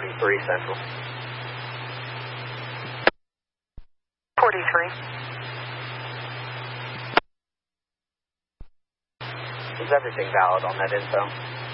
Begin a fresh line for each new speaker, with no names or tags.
43 Central.
43.
Is everything valid on that info?